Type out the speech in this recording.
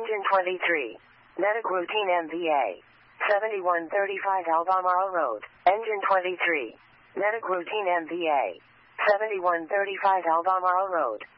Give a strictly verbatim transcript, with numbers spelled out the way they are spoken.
Engine twenty-three. Medic routine M V A. seventy-one thirty-five Albemarle Road. Engine twenty-three. Medic routine M V A. seventy-one thirty-five Albemarle Road.